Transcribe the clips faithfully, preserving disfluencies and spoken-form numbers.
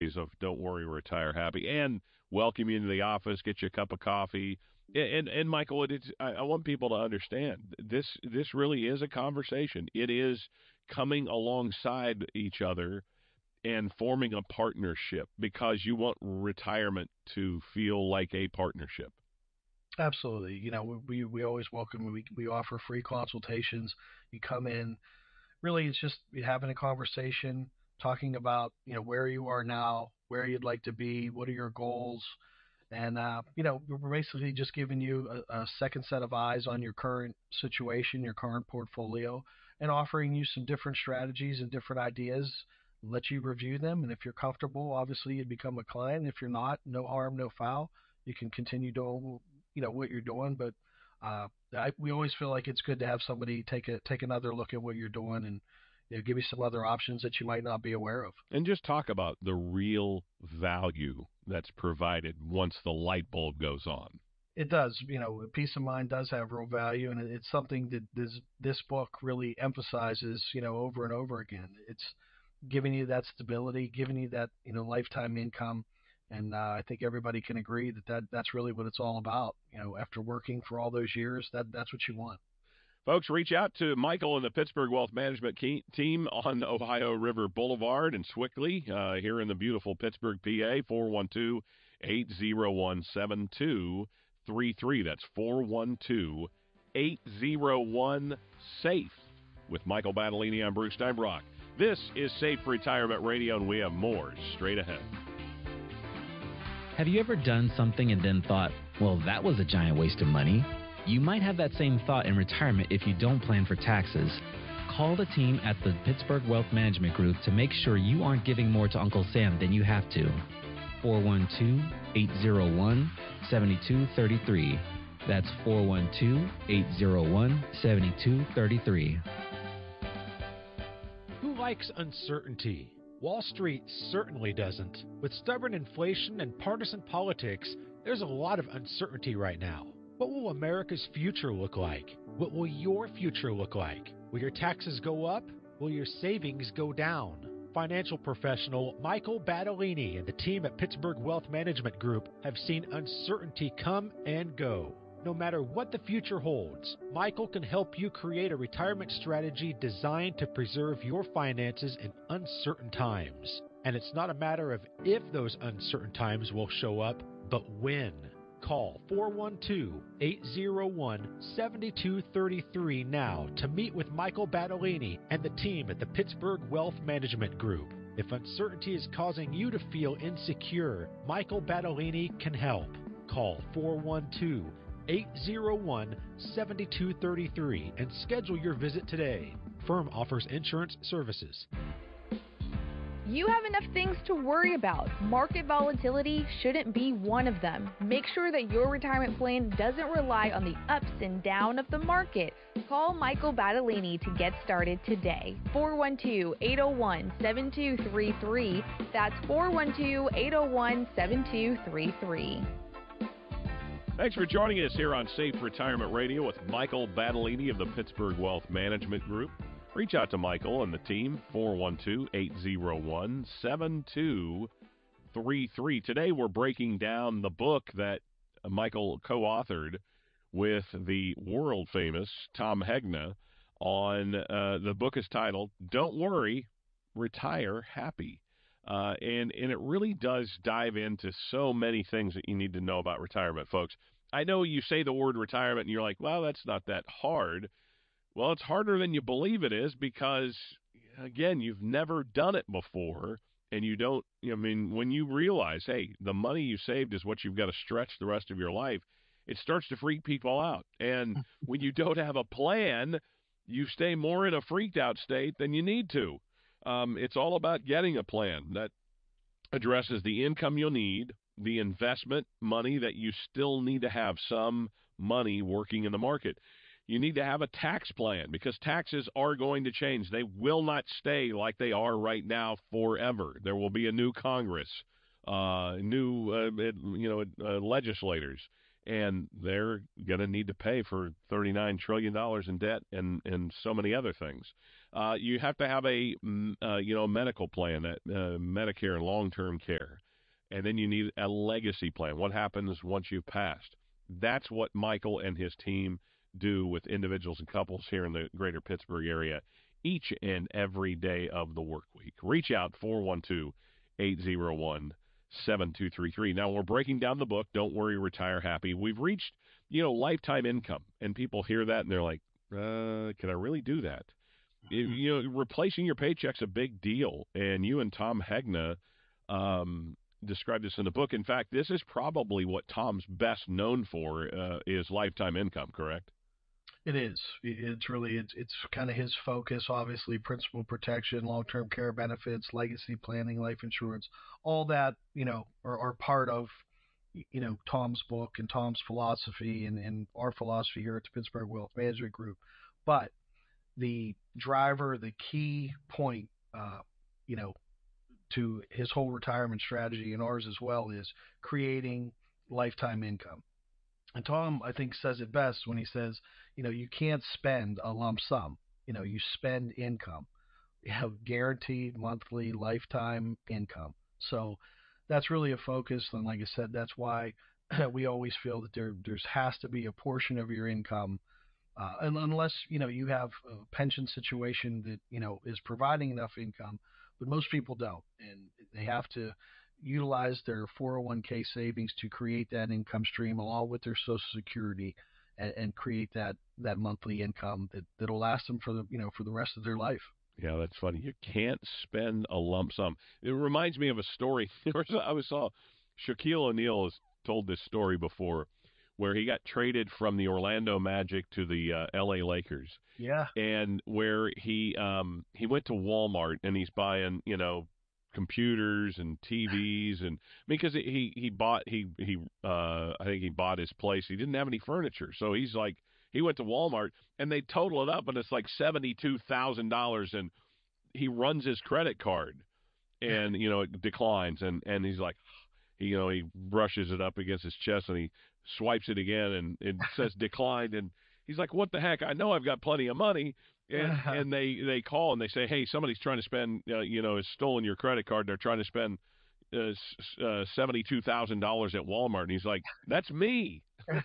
phrase of "Don't worry, retire happy," and welcome you into the office, get you a cup of coffee. And and Michael, it's, I, I want people to understand this. This really is a conversation. It is coming alongside each other and forming a partnership because you want retirement to feel like a partnership. Absolutely. You know, we we always welcome. We we offer free consultations. You come in. Really, it's just having a conversation, talking about you know where you are now, where you'd like to be, what are your goals. And, uh, you know, we're basically just giving you a, a second set of eyes on your current situation, your current portfolio, and offering you some different strategies and different ideas, let you review them. And if you're comfortable, obviously you'd become a client. If you're not, no harm, no foul. You can continue doing, you know, what you're doing. But uh, I, we always feel like it's good to have somebody take a take another look at what you're doing and you know, give you some other options that you might not be aware of. And just talk about the real value that's provided once the light bulb goes on. It does. You know, peace of mind does have real value, and it's something that this this book really emphasizes, you know, over and over again. It's giving you that stability, giving you that, you know, lifetime income. And uh, I think everybody can agree that, that that's really what it's all about. You know, after working for all those years, that that's what you want. Folks, reach out to Michael and the Pittsburgh Wealth Management key, team on Ohio River Boulevard in Swickley, uh, here in the beautiful Pittsburgh, P A, four one two, eight zero one, seven two three three. That's four one two, eight zero one, SAFE. With Michael Battolini, I'm Bruce Steinbrock. This is Safe Retirement Radio, and we have more straight ahead. Have you ever done something and then thought, well, that was a giant waste of money? You might have that same thought in retirement if you don't plan for taxes. Call the team at the Pittsburgh Wealth Management Group to make sure you aren't giving more to Uncle Sam than you have to. four one two, eight zero one, seven two three three. That's four one two, eight zero one, seven two three three. Who likes uncertainty? Wall Street certainly doesn't. With stubborn inflation and partisan politics, there's a lot of uncertainty right now. What will America's future look like? What will your future look like? Will your taxes go up? Will your savings go down? Financial professional Michael Battolini and the team at Pittsburgh Wealth Management Group have seen uncertainty come and go. No matter what the future holds, Michael can help you create a retirement strategy designed to preserve your finances in uncertain times. And it's not a matter of if those uncertain times will show up, but when. Call four one two, eight zero one, seven two three three now to meet with Michael Battolini and the team at the Pittsburgh Wealth Management Group. If uncertainty is causing you to feel insecure, Michael Battolini can help. Call four one two, eight zero one, seven two three three and schedule your visit today. Firm offers insurance services. You have enough things to worry about. Market volatility shouldn't be one of them. Make sure that your retirement plan doesn't rely on the ups and downs of the market. Call Michael Battolini to get started today. four one two, eight zero one, seven two three three. That's four one two, eight zero one, seven two three three. Thanks for joining us here on Safe Retirement Radio with Michael Battolini of the Pittsburgh Wealth Management Group. Reach out to Michael and the team, four one two, eight zero one, seven two three three. Today we're breaking down the book that Michael co-authored with the world-famous Tom Hegna on, uh, the book is titled, Don't Worry, Retire Happy. Uh, and, and it really does dive into so many things that you need to know about retirement, folks. I know you say the word retirement and you're like, well, that's not that hard. Well, it's harder than you believe it is because, again, you've never done it before, and you don't, I mean, when you realize, hey, the money you saved is what you've got to stretch the rest of your life, it starts to freak people out. And when you don't have a plan, you stay more in a freaked out state than you need to. Um, it's all about getting a plan that addresses the income you'll need, the investment money that you still need to have some money working in the market. You need to have a tax plan because taxes are going to change. They will not stay like they are right now forever. There will be a new Congress, uh, new uh, you know uh, legislators, and they're going to need to pay for thirty-nine trillion dollars in debt and, and so many other things. Uh, you have to have a mm, uh, you know medical plan, that uh, Medicare and long-term care, and then you need a legacy plan. What happens once you've passed? That's what Michael and his team do with individuals and couples here in the greater Pittsburgh area each and every day of the work week. Reach out, four one two, eight zero one, seven two three three. Now, we're breaking down the book, Don't Worry, Retire Happy. We've reached, you know, lifetime income, and people hear that, and they're like, uh, can I really do that? You, you know, replacing your paycheck's a big deal, and you and Tom Hegna um, described this in the book. In fact, this is probably what Tom's best known for uh, is lifetime income, correct? It is. It's really, it's, it's kind of his focus, obviously, principal protection, long-term care benefits, legacy planning, life insurance, all that, you know, are, are part of, you know, Tom's book and Tom's philosophy and, and our philosophy here at the Pittsburgh Wealth Management Group. But the driver, the key point, uh, you know, to his whole retirement strategy and ours as well is creating lifetime income. And Tom, I think, says it best when he says, you know, you can't spend a lump sum. You know, you spend income. You have guaranteed monthly lifetime income. So that's really a focus. And like I said, that's why we always feel that there there's has to be a portion of your income, uh, and unless, you know, you have a pension situation that, you know, is providing enough income, but most people don't. And they have to utilize their four oh one k savings to create that income stream along with their Social Security and, and create that, that monthly income that, that'll last them for the, you know, for the rest of their life. Yeah, that's funny. You can't spend a lump sum. It reminds me of a story. I was saw Shaquille O'Neal has told this story before, where he got traded from the Orlando Magic to the uh, L A Lakers. Yeah. And where he um he went to Walmart and he's buying, you know, computers and T Vs, and because he he bought he he uh I think he bought his place. He didn't have any furniture, so he's like he went to Walmart and they total it up and it's like seventy-two thousand dollars, and he runs his credit card and you know it declines, and and he's like he, you know he brushes it up against his chest and he swipes it again and it says declined, and he's like, what the heck? I know I've got plenty of money. And, and they, they call and they say, hey, somebody's trying to spend, uh, you know, has stolen your credit card. They're trying to spend uh, uh, seventy-two thousand dollars at Walmart. And he's like, that's me.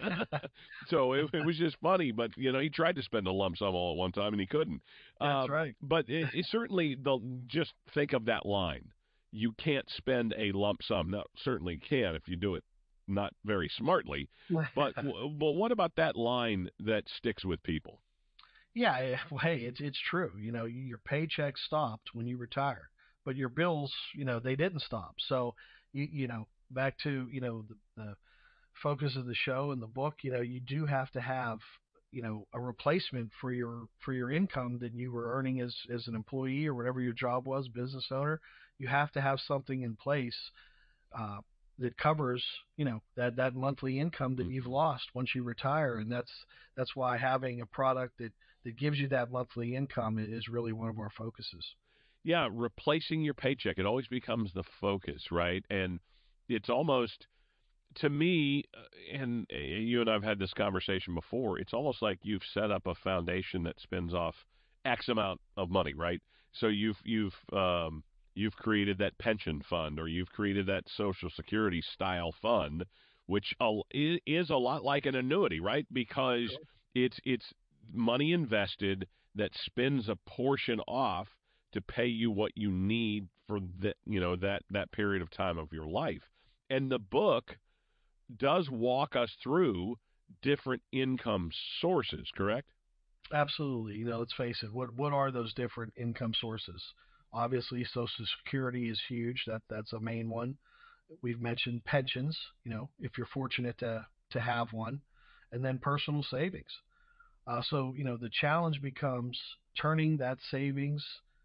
So it, it was just funny. But, you know, he tried to spend a lump sum all at one time and he couldn't. That's uh, right. But it, it certainly, they'll just think of that line. You can't spend a lump sum. Now, certainly can if you do it not very smartly. But, but what about that line that sticks with people? Yeah, well, hey, it's it's true. You know, your paycheck stopped when you retired, but your bills, you know, they didn't stop. So, you you know, back to, you know, the, the focus of the show and the book, you know, you do have to have, you know, a replacement for your for your income that you were earning as as an employee or whatever your job was, business owner. You have to have something in place uh, that covers, you know, that, that monthly income that you've lost once you retire. And that's that's why having a product that, that gives you that monthly income is really one of our focuses. Yeah, replacing your paycheck. It always becomes the focus, right? And it's almost, to me, and you and I have had this conversation before, it's almost like you've set up a foundation that spins off X amount of money, right? So you've you've um, you've created that pension fund, or you've created that Social Security style fund, which is a lot like an annuity, right? Because sure. it's it's money invested that spins a portion off to pay you what you need for the, you know, that that period of time of your life. And the book does walk us through different income sources, correct? Absolutely. You know, let's face it. What what are those different income sources? Obviously, Social Security is huge. That that's a main one. We've mentioned pensions. You know, if you're fortunate to to have one, and then personal savings. Uh, so you know, the challenge becomes turning that savings,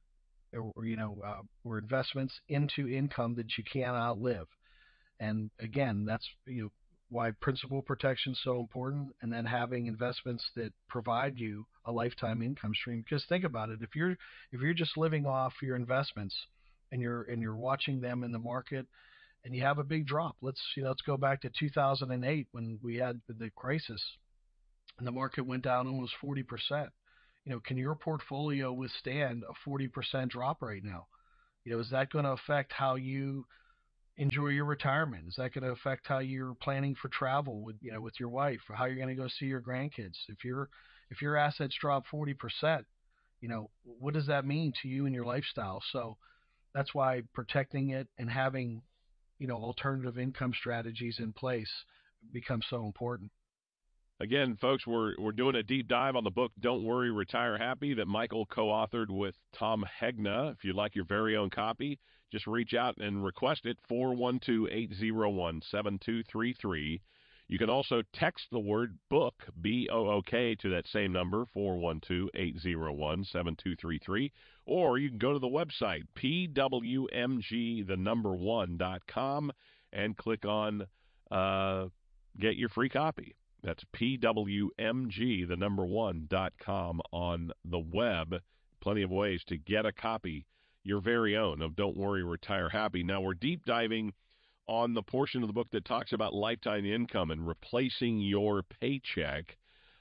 or you know, uh, or investments into income that you can't outlive. And again, that's you know why principal protection is so important, and then having investments that provide you a lifetime income stream. Because think about it, if you're if you're just living off your investments and you're and you're watching them in the market, and you have a big drop. Let's you know let's go back to two thousand eight when we had the crisis, and the market went down almost forty percent. you know, can your portfolio withstand a forty percent drop right now? You know, is that going to affect how you enjoy your retirement? Is that going to affect how you're planning for travel with, you know, with your wife, or how you're going to go see your grandkids? If your if your assets drop forty percent, you know, what does that mean to you and your lifestyle? So that's why protecting it and having, you know, alternative income strategies in place becomes so important. Again, folks, we're we're doing a deep dive on the book Don't Worry, Retire Happy that Michael co-authored with Tom Hegna. If you'd like your very own copy, just reach out and request it, four one two, eight zero one, seven two three three. You can also text the word book, B O O K, to that same number, four one two, eight zero one, seven two three three. Or you can go to the website, P W M G, the number one dot com, and click on uh, get your free copy. That's P W M G, the number one dot com on the web. Plenty of ways to get a copy, your very own, of Don't Worry, Retire Happy. Now, we're deep diving on the portion of the book that talks about lifetime income and replacing your paycheck.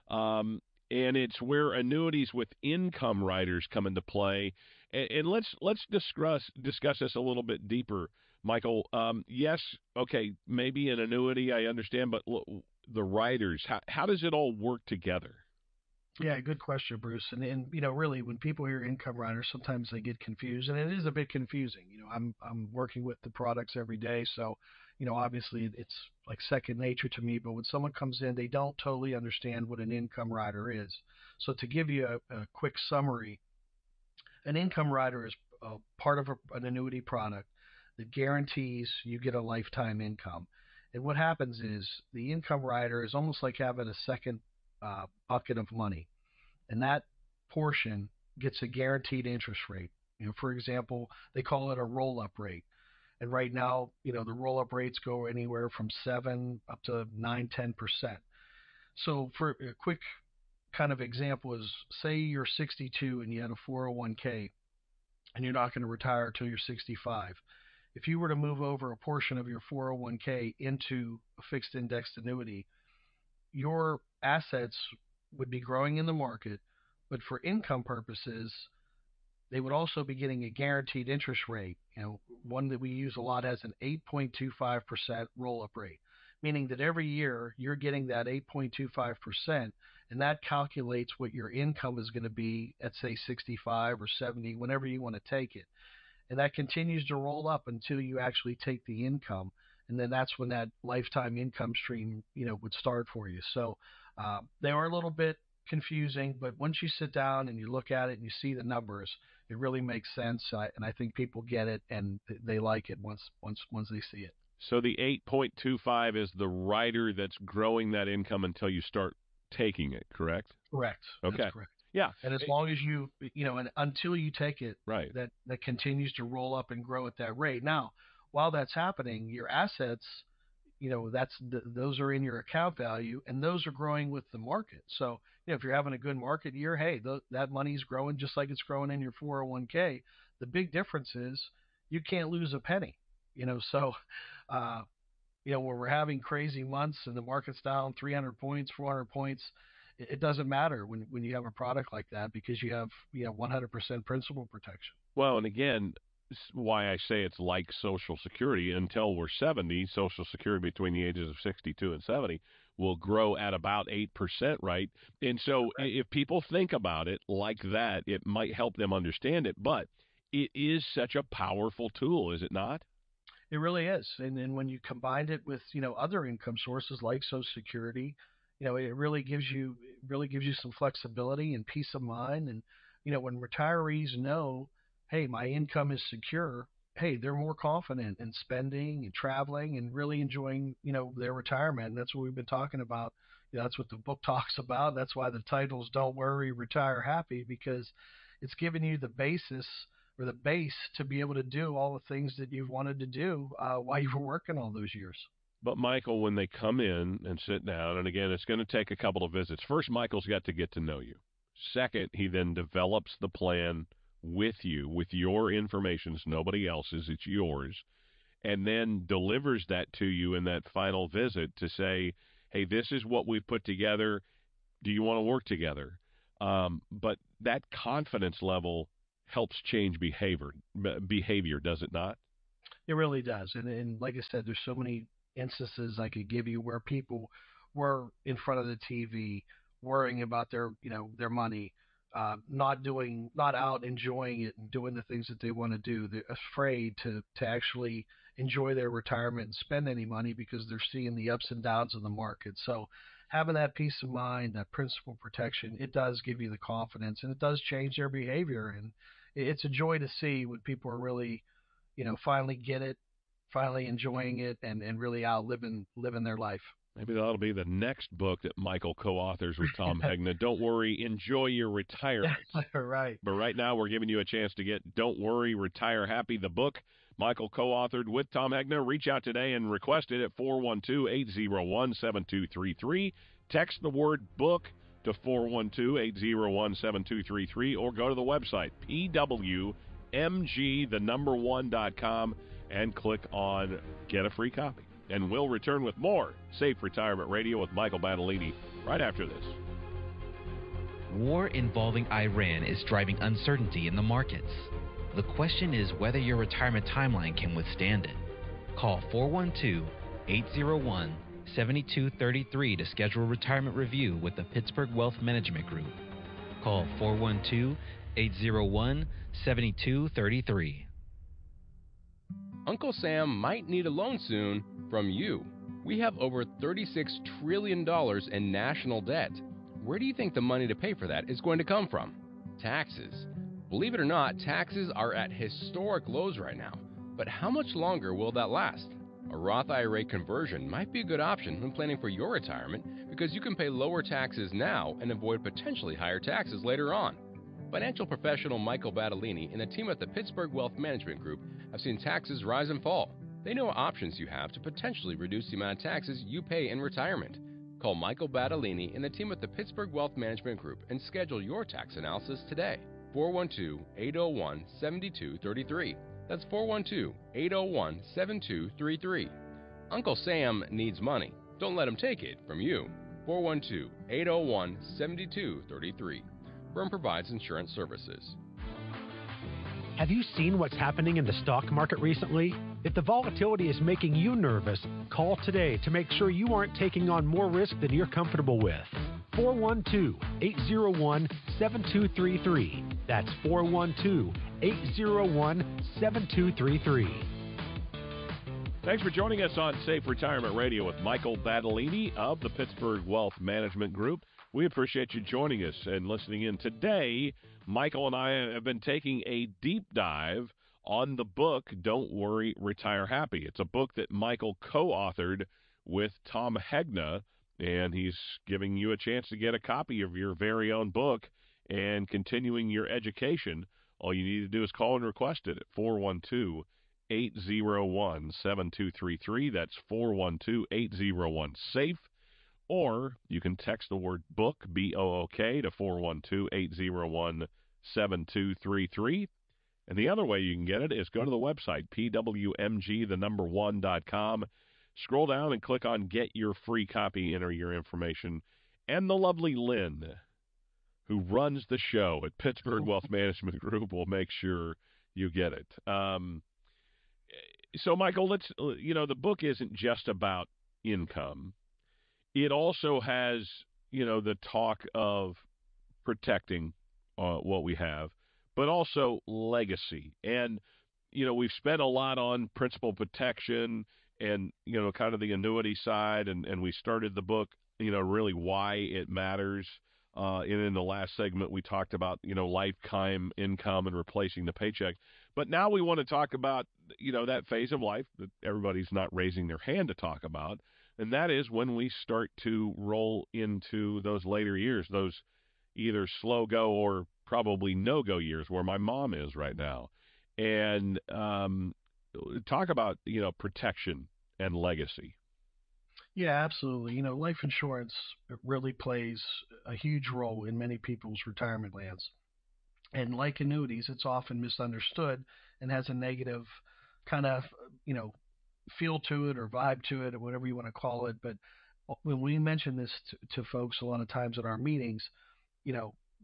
Um, and it's where annuities with income riders come into play. And, and let's let's discuss discuss this a little bit deeper, Michael. Um, yes, okay, maybe an annuity, I understand, but look, the riders, how how does it all work together? Yeah, good question, Bruce. And and you know, really, when people hear income riders, sometimes they get confused, and it is a bit confusing. You know, I'm I'm working with the products every day, so you know, obviously it's like second nature to me. But when someone comes in, they don't totally understand what an income rider is. So to give you a, a quick summary, an income rider is a part of a, an annuity product that guarantees you get a lifetime income. And what happens is the income rider is almost like having a second uh, bucket of money, and that portion gets a guaranteed interest rate. You know, for example, they call it a roll-up rate. And right now, you know, the roll-up rates go anywhere from seven up to nine, ten percent. So for a quick kind of example is, say you're sixty-two and you had a four oh one k, and you're not going to retire until you're sixty-five. If you were to move over a portion of your four oh one k into a fixed indexed annuity, your assets would be growing in the market, but for income purposes, they would also be getting a guaranteed interest rate. You know, one that we use a lot has an eight point two five percent roll-up rate, meaning that every year you're getting that eight point two five percent, and that calculates what your income is going to be at, say, sixty-five or seventy, whenever you want to take it. And that continues to roll up until you actually take the income. And then that's when that lifetime income stream, you know, would start for you. So uh, they are a little bit confusing, but once you sit down and you look at it and you see the numbers, it really makes sense. I, and I think people get it and they like it once once once they see it. So the eight point two five is the rider that's growing that income until you start taking it, correct? Correct. Okay. That's correct. Yeah. And as long as you, you know, and until you take it, right, that, that continues to roll up and grow at that rate. Now, while that's happening, your assets, you know, that's the, those are in your account value, and those are growing with the market. So, you know, if you're having a good market year, hey, th- that money's growing just like it's growing in your four oh one k. The big difference is you can't lose a penny, you know. So, uh, you know, when we're having crazy months and the market's down three hundred points, four hundred points, it doesn't matter when, when you have a product like that, because you have, you know, one hundred percent principal protection. Well, and again, why I say it's like Social Security. Until we're seventy, Social Security between the ages of sixty-two and seventy will grow at about eight percent, right? And so right. If people think about it like that, it might help them understand it. But it is such a powerful tool, is it not? It really is. And then when you combine it with, you know, other income sources like Social Security, you know, it really gives you it really gives you some flexibility and peace of mind. And, you know, when retirees know, hey, my income is secure, hey, they're more confident in spending and traveling and really enjoying, you know, their retirement. And that's what we've been talking about. You know, that's what the book talks about. That's why the title's Don't Worry, Retire Happy, because it's giving you the basis or the base to be able to do all the things that you've wanted to do uh, while you were working all those years. But, Michael, when they come in and sit down, and again, it's going to take a couple of visits. First, Michael's got to get to know you. Second, he then develops the plan with you, with your information. It's nobody else's, it's yours, and then delivers that to you in that final visit to say, hey, this is what we've put together. Do you want to work together? Um, but that confidence level helps change behavior, behavior, does it not? It really does. And, and like I said, there's so many instances I could give you where people were in front of the T V worrying about their, you know, their money, uh, not doing, not out enjoying it and doing the things that they want to do. They're afraid to, to actually enjoy their retirement and spend any money because they're seeing the ups and downs of the market. So having that peace of mind, that principal protection, it does give you the confidence, and it does change their behavior. And it's a joy to see when people are really, you know, finally get it, finally enjoying it, and, and really out living, living their life. Maybe that'll be the next book that Michael co-authors with Tom Hegna. Don't Worry, Enjoy Your Retirement. Right. But right now we're giving you a chance to get Don't Worry, Retire Happy, the book Michael co-authored with Tom Hegna. Reach out today and request it at four one two, eight zero one, seven two three three. Text the word book to four one two, eight zero one, seven two three three, or go to the website, P W M G, the number one dot com, and click on Get a Free Copy. And we'll return with more Safe Retirement Radio with Michael Battolini right after this. War involving Iran is driving uncertainty in the markets. The question is whether your retirement timeline can withstand it. Call four one two, eight zero one, seven two three three to schedule a retirement review with the Pittsburgh Wealth Management Group. Call four one two, eight zero one, seven two three three. Uncle Sam might need a loan soon from you. We have over thirty-six trillion dollars in national debt. Where do you think the money to pay for that is going to come from? Taxes. Believe it or not, taxes are at historic lows right now. But how much longer will that last? A Roth I R A conversion might be a good option when planning for your retirement because you can pay lower taxes now and avoid potentially higher taxes later on. Financial professional Michael Battolini and the team at the Pittsburgh Wealth Management Group have seen taxes rise and fall. They know what options you have to potentially reduce the amount of taxes you pay in retirement. Call Michael Battolini and the team at the Pittsburgh Wealth Management Group and schedule your tax analysis today. four one two, eight zero one, seven two three three. That's four one two, eight zero one, seven two three three. Uncle Sam needs money. Don't let him take it from you. four one two, eight zero one, seven two three three. Firm provides insurance services. Have you seen what's happening in the stock market recently? If the volatility is making you nervous, call today to make sure you aren't taking on more risk than you're comfortable with. four one two, eight zero one, seven two three three. That's four one two, eight zero one, seven two three three. Thanks for joining us on Safe Retirement Radio with Michael Battolini of the Pittsburgh Wealth Management Group. We appreciate you joining us and listening in. Today, Michael and I have been taking a deep dive on the book, Don't Worry, Retire Happy. It's a book that Michael co-authored with Tom Hegna, and he's giving you a chance to get a copy of your very own book and continuing your education. All you need to do is call and request it at four one two, eight zero one, seven two three three. That's four one two, eight zero one, SAFE. Or you can text the word book, B O O K, to four one two, eight zero one, seven two three three. And the other way you can get it is go to the website, P W M G, the number one dot com. Scroll down and click on Get Your Free Copy, enter your information. And the lovely Lynn, who runs the show at Pittsburgh Wealth Management Group, will make sure you get it. Um, so, Michael, let's, you know, the book isn't just about income. It also has, you know, the talk of protecting uh, what we have, but also legacy. And, you know, we've spent a lot on principal protection and, you know, kind of the annuity side. And, and we started the book, you know, really why it matters. Uh, and in the last segment, we talked about, you know, lifetime income and replacing the paycheck. But now we want to talk about, you know, that phase of life that everybody's not raising their hand to talk about. And that is when we start to roll into those later years, those either slow go or probably no-go years where my mom is right now. And um, talk about, you know, protection and legacy. Yeah, absolutely. You know, life insurance really plays a huge role in many people's retirement plans. And like annuities, it's often misunderstood and has a negative kind of, you know, feel to it or vibe to it or whatever you want to call it. But when we mention this to, to folks a lot of times at our meetings, you know,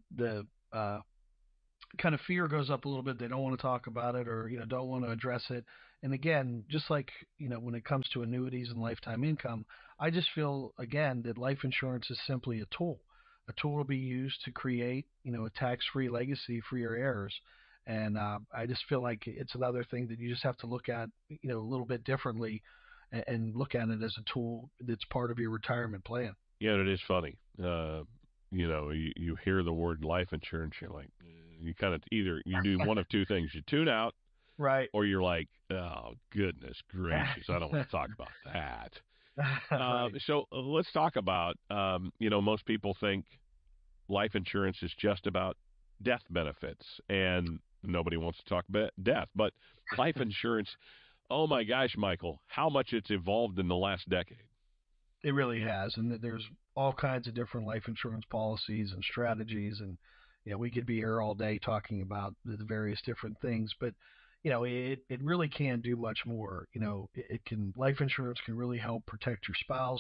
the uh, kind of fear goes up a little bit. They don't want to talk about it, or you know, don't want to address it. And again, just like you know, when it comes to annuities and lifetime income, I just feel again that life insurance is simply a tool, a tool to be used to create you know a tax-free legacy for your heirs. And uh, I just feel like it's another thing that you just have to look at you know a little bit differently, and, and look at it as a tool that's part of your retirement plan. Yeah, it is funny. Uh, you know, you, you hear the word life insurance, you're like, you kind of either you do one of two things: you tune out, right, or you're like, oh goodness gracious, I don't want to talk about that. Uh, right. so uh, let's talk about, um, you know, most people think life insurance is just about death benefits, and nobody wants to talk about death. But life insurance, oh my gosh, Michael, how much it's evolved in the last decade. It really has, and there's all kinds of different life insurance policies and strategies, and you know we could be here all day talking about the various different things, but you know it it really can do much more. You know it, it can life insurance can really help protect your spouse,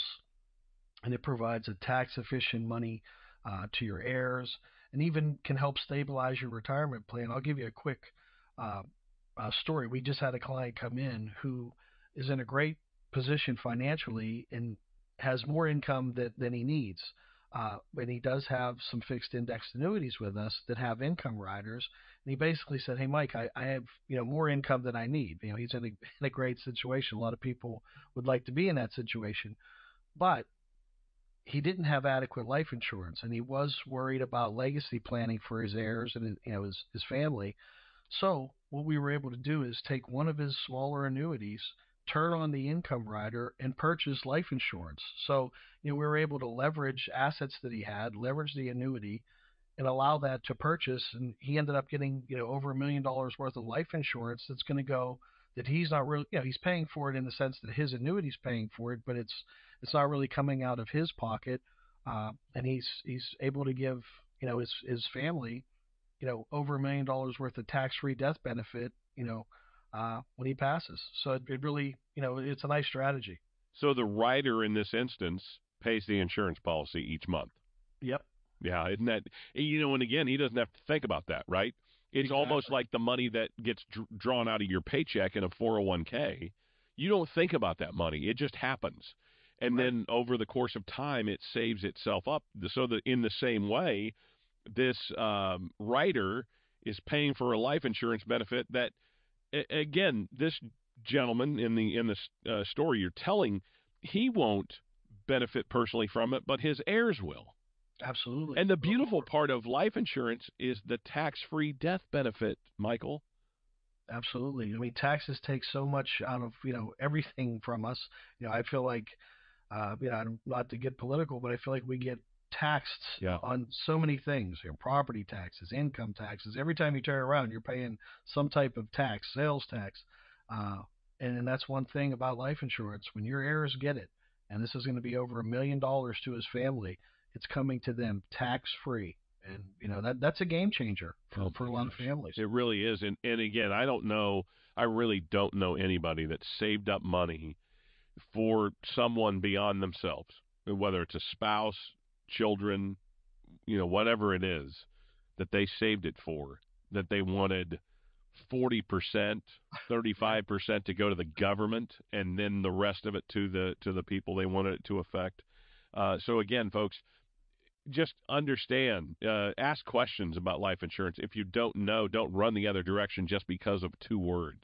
and it provides a tax efficient money uh, to your heirs, and even can help stabilize your retirement plan. I'll give you a quick uh, uh, story. We just had a client come in who is in a great position financially and has more income that, than he needs. Uh, and he does have some fixed indexed annuities with us that have income riders. And he basically said, hey, Mike, I, I have, you know, more income than I need. You know, he's in a, in a great situation. A lot of people would like to be in that situation. But he didn't have adequate life insurance, and he was worried about legacy planning for his heirs and, you know, his, his family. So what we were able to do is take one of his smaller annuities, turn on the income rider, and purchase life insurance. So, you know, we were able to leverage assets that he had, leverage the annuity, and allow that to purchase. And he ended up getting, you know, over a million dollars worth of life insurance that's going to go, that he's not really, you know, he's paying for it in the sense that his annuity's paying for it, but it's it's not really coming out of his pocket. Uh, and he's he's able to give, you know, his his family, you know, over a million dollars worth of tax-free death benefit, you know, Uh, when he passes. So it, it really, you know, it's a nice strategy. So the rider in this instance pays the insurance policy each month. Yep. Yeah, isn't that, you know, and again, he doesn't have to think about that, right? It's Exactly. almost like the money that gets dr- drawn out of your paycheck in a four oh one k. You don't think about that money. It just happens. And Right. then over the course of time, it saves itself up. So that in the same way, this um, rider is paying for a life insurance benefit that, again, this gentleman in the in the uh, story you're telling, he won't benefit personally from it, but his heirs will. Absolutely. And the beautiful part of life insurance is the tax-free death benefit, Michael. Absolutely. I mean, taxes take so much out of, you know, everything from us. You know, I feel like, uh, you know, not to get political, but I feel like we get taxed yeah. on so many things, you know, property taxes, income taxes. Every time you turn around, you're paying some type of tax, sales tax. Uh, and, and that's one thing about life insurance. When your heirs get it, and this is going to be over a million dollars to his family, it's coming to them tax-free. And, you know, that that's a game changer for, oh for a lot of families. It really is. And, and again, I don't know, I really don't know anybody that saved up money for someone beyond themselves, whether it's a spouse, children, you know, whatever it is that they saved it for, that they wanted forty percent, thirty-five percent to go to the government, and then the rest of it to the to the people they wanted it to affect. Uh, so again, folks, just understand, uh, ask questions about life insurance. If you don't know, don't run the other direction just because of two words,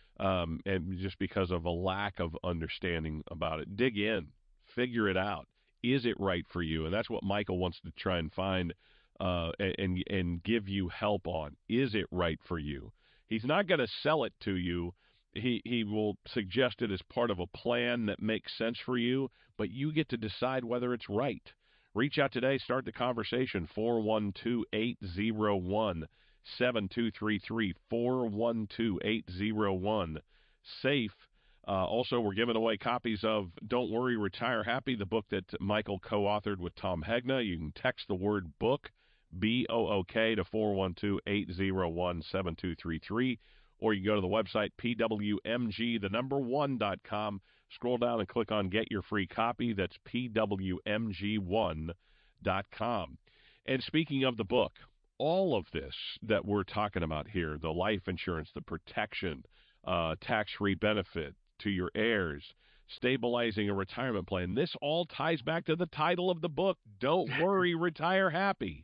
um, and just because of a lack of understanding about it. Dig in, figure it out. Is it right for you? And that's what Michael wants to try and find uh, and and give you help on. Is it right for you? He's not going to sell it to you. He he will suggest it as part of a plan that makes sense for you, but you get to decide whether it's right. Reach out today. Start the conversation. four one two, eight zero one, seven two three three. four one two, eight zero one, SAFE. Uh, also, we're giving away copies of Don't Worry, Retire Happy, the book that Michael co-authored with Tom Hegna. You can text the word book, B O O K, to four one two, eight zero one, seven two three three, or you can go to the website, P W M G, the number one dot com. Scroll down and click on Get Your Free Copy. That's P W M G one dot com. And speaking of the book, all of this that we're talking about here, the life insurance, the protection, uh, tax-free benefit to your heirs, stabilizing a retirement plan, this all ties back to the title of the book, Don't Worry, Retire Happy.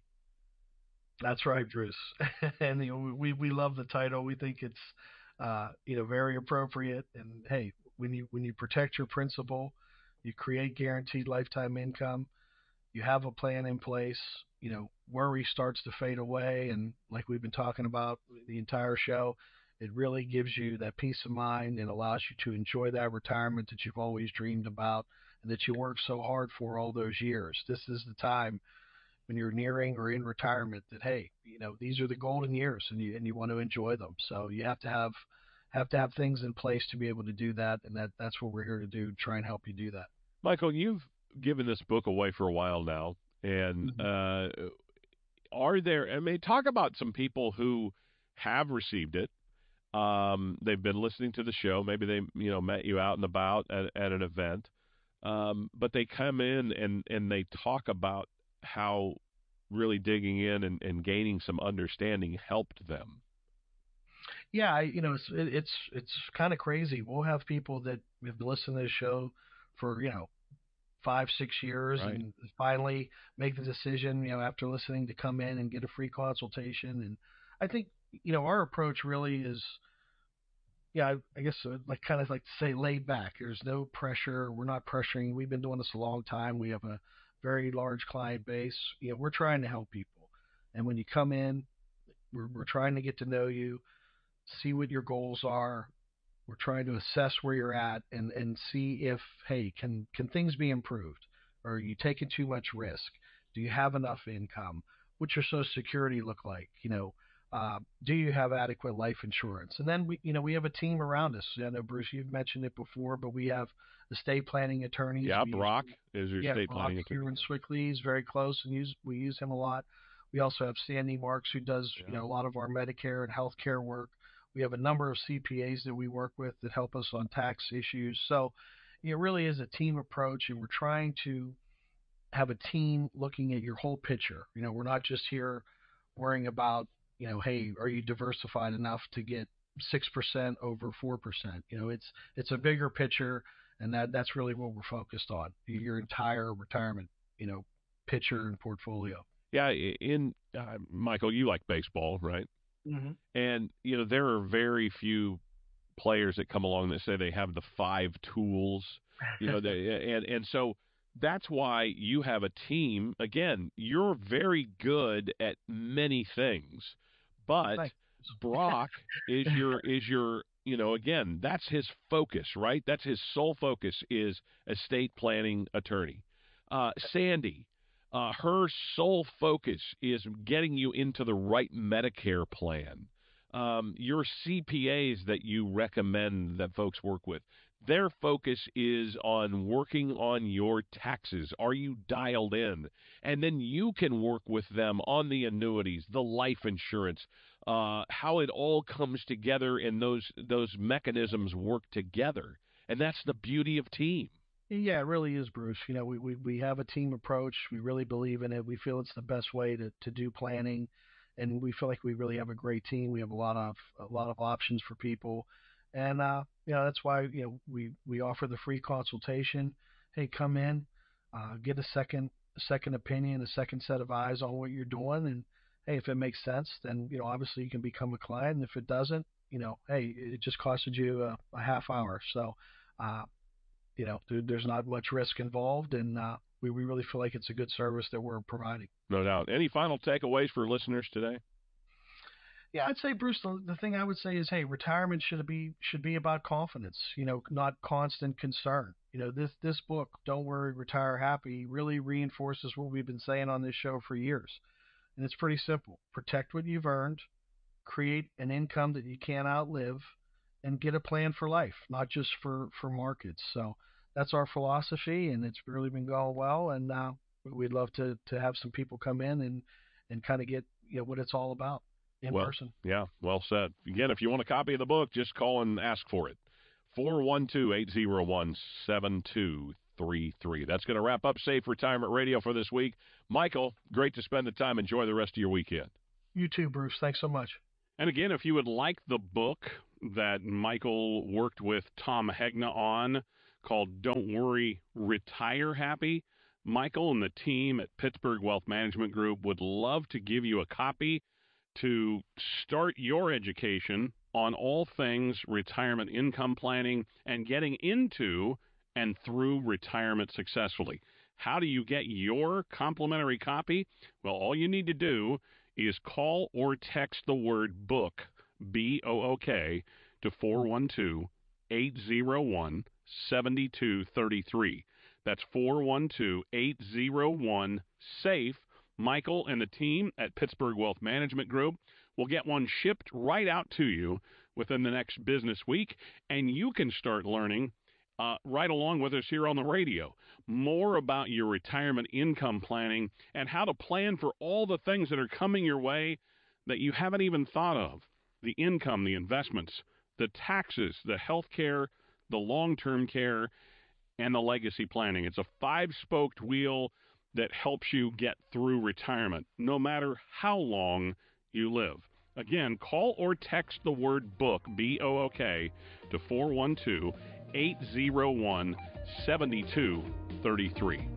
That's right, Bruce. And you know, we we love the title. We think it's uh, you know very appropriate. And hey, when you when you protect your principal, you create guaranteed lifetime income. You have a plan in place. You know, worry starts to fade away, and like we've been talking about the entire show, it really gives you that peace of mind and allows you to enjoy that retirement that you've always dreamed about and that you worked so hard for all those years. This is the time when you're nearing or in retirement that, hey, you know, these are the golden years and you and you want to enjoy them. So you have to have have to have things in place to be able to do that, and that that's what we're here to do, try and help you do that. Michael, you've given this book away for a while now, and mm-hmm. uh, are there, I mean, talk about some people who have received it. Um, they've been listening to the show. Maybe they, you know, met you out and about at, at an event, um, but they come in and, and they talk about how really digging in and, and gaining some understanding helped them. Yeah, I, you know, it's it, it's it's kind of crazy. We'll have people that have been listening to this show for, you know, five, six years right. and finally make the decision, you know, after listening to come in and get a free consultation. And I think, you know, our approach really is, yeah, I, I guess I'd like kind of like to say laid back. There's no pressure. We're not pressuring. We've been doing this a long time. We have a very large client base. You know, we're trying to help people. And when you come in, we're, we're trying to get to know you, see what your goals are. We're trying to assess where you're at and, and see if, hey, can, can things be improved? Or are you taking too much risk? Do you have enough income? What's your Social Security look like? You know, uh, do you have adequate life insurance? And then we, you know, we have a team around us. I know, Bruce, you've mentioned it before, but we have estate planning attorneys. Yeah, we Brock use, is your yeah, estate Brock planning attorney. Here in Swickley is very close, and use we use him a lot. We also have Sandy Marks, who does yeah. you know a lot of our Medicare and healthcare work. We have a number of C P As that we work with that help us on tax issues. So it really is a team approach, and we're trying to have a team looking at your whole picture. You know, we're not just here worrying about, you know, hey, are you diversified enough to get six percent over four percent? You know, it's it's a bigger picture, and that that's really what we're focused on, your entire retirement, you know, picture and portfolio. Yeah, in uh, Michael, you like baseball, right? Mm-hmm. And, you know, there are very few players that come along that say they have the five tools, you know, they, and, and so that's why you have a team. Again, you're very good at many things, but Thanks. Brock is your, is your, you know, again, that's his focus, right? That's his sole focus is estate planning attorney. Uh, Sandy. Uh, her sole focus is getting you into the right Medicare plan. Um, your C P As that you recommend that folks work with, their focus is on working on your taxes. Are you dialed in? And then you can work with them on the annuities, the life insurance, uh, how it all comes together and those those mechanisms work together. And that's the beauty of team. Yeah, it really is, Bruce. You know, we, we, we have a team approach. We really believe in it. We feel it's the best way to, to do planning, and we feel like we really have a great team. We have a lot of a lot of options for people, and uh, you know that's why you know we, we offer the free consultation. Hey, come in, uh, get a second a second opinion, a second set of eyes on what you're doing, and hey, if it makes sense, then you know obviously you can become a client. And if it doesn't, you know, hey, it just costed you a, a half hour, so. Uh, You know, there's not much risk involved, and uh, we, we really feel like it's a good service that we're providing. No doubt. Any final takeaways for listeners today? Yeah, I'd say, Bruce, the, the thing I would say is, hey, retirement should be should be about confidence, you know, not constant concern. You know, this this book, Don't Worry, Retire Happy, really reinforces what we've been saying on this show for years. And it's pretty simple. Protect what you've earned, create an income that you can't outlive, and get a plan for life, not just for, for markets. So that's our philosophy, and it's really been going well. And uh, we'd love to, to have some people come in and, and kind of get you know what it's all about in well, person. Yeah, well said. Again, if you want a copy of the book, just call and ask for it. four one two, eight zero one, seven two three three. That's going to wrap up Safe Retirement Radio for this week. Michael, great to spend the time. Enjoy the rest of your weekend. You too, Bruce. Thanks so much. And again, if you would like the book that Michael worked with Tom Hegna on called Don't Worry, Retire Happy, Michael and the team at Pittsburgh Wealth Management Group would love to give you a copy to start your education on all things retirement income planning and getting into and through retirement successfully. How do you get your complimentary copy? Well, all you need to do is call or text the word book, B O O K, to four one two, eight zero one, seven two three three. That's four one two, eight zero one, SAFE. Michael and the team at Pittsburgh Wealth Management Group will get one shipped right out to you within the next business week, and you can start learning uh, right along with us here on the radio more about your retirement income planning and how to plan for all the things that are coming your way that you haven't even thought of. The income, the investments, the taxes, the health care, the long-term care, and the legacy planning. It's a five-spoked wheel that helps you get through retirement, no matter how long you live. Again, call or text the word book, B O O K, to four one two, eight zero one, seven two three three.